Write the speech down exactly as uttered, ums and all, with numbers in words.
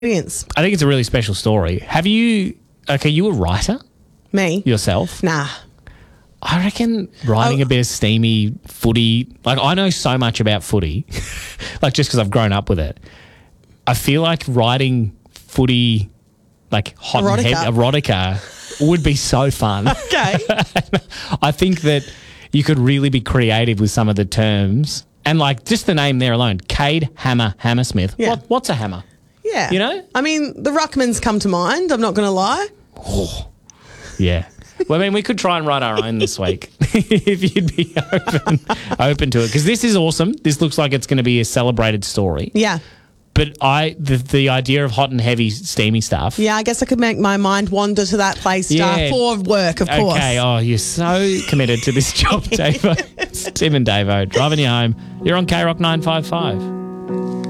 experience. I think it's a really special story. Have you, okay, you a writer Me? yourself? Nah. I reckon writing Oh. a bit of steamy footy, like I know so much about footy, like just because I've grown up with it. I feel like writing footy, like hot and Erotica. heavy, erotica would be so fun. Okay. I think that you could really be creative with some of the terms and like just the name there alone, Cade Hammer Hammersmith. Yeah. What, what's a hammer? Yeah. You know? I mean, the Ruckmans come to mind, I'm not going to lie. Yeah. Well, I mean, we could try and write our own this week if you'd be open, open to it. Because this is awesome. This looks like it's going to be a celebrated story. Yeah. But I, the, the idea of hot and heavy, steamy stuff. Yeah, I guess I could make my mind wander to that place Yeah. uh, for work, of course. Okay. Oh, you're so committed to this job, Davo. It's Tim and Davo driving you home. You're on K Rock nine five five.